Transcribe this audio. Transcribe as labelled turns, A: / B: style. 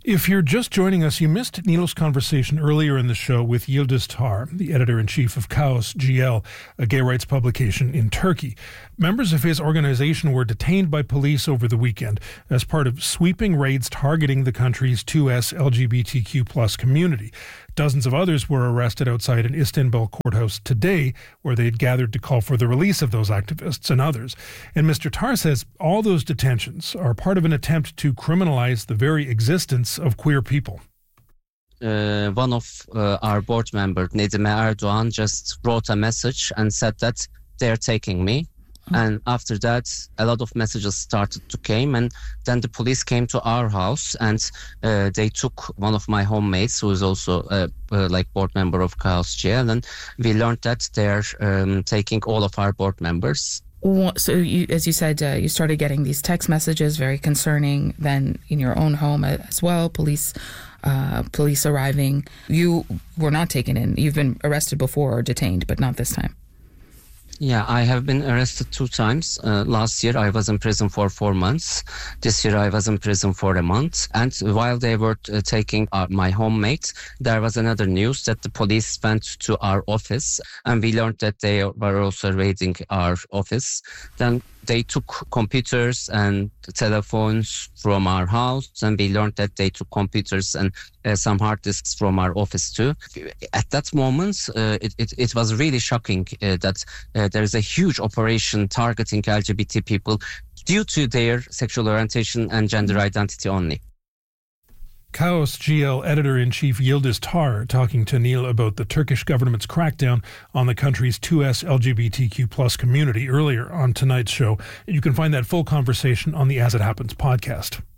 A: If you're just joining us, you missed Nilo's conversation earlier in the show with Yildiz Tar, the editor-in-chief of Chaos GL, a gay rights publication in Turkey. Members of his organization were detained by police over the weekend as part of sweeping raids targeting the country's 2S LGBTQ+ community. Dozens of others were arrested outside an Istanbul courthouse today, where they'd gathered to call for the release of those activists and others. And Mr. Tar says all those detentions are part of an attempt to criminalize the very existence of queer people.
B: One of our board members, Nedime Erdoğan, just wrote a message and said that they're taking me. And after that, a lot of messages started to come, and then the police came to our house, and they took one of my homemates, who is also a board member of Chaos GL, and we learned that they're taking all of our board members.
C: So, as you said, you started getting these text messages, very concerning. Then, in your own home as well, police arriving. You were not taken in. You've been arrested before or detained, but not this time.
B: Yeah, I have been arrested 2 times. Last year, I was in prison for 4 months. This year, I was in prison for a month. And while they were taking my homemate, there was another news that the police went to our office, and we learned that they were also raiding our office. Then they took computers and telephones from our house, and we learned that they took computers and some hard disks from our office too. At that moment, it was really shocking that there is a huge operation targeting LGBT people due to their sexual orientation and gender identity only.
A: Chaos GL editor-in-chief Yildiz Tar talking to Neil about the Turkish government's crackdown on the country's 2S LGBTQ+ community earlier on tonight's show. You can find that full conversation on the As It Happens podcast.